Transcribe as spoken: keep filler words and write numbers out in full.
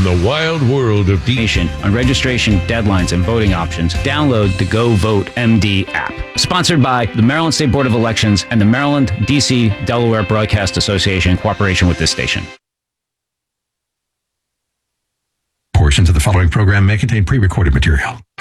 on the wild world of D C. On registration, deadlines, and voting options, download the Go Vote M D app. Sponsored by the Maryland State Board of Elections and the Maryland, D C, Delaware Broadcast Association in cooperation with this station. Portions of the following program may contain pre-recorded material.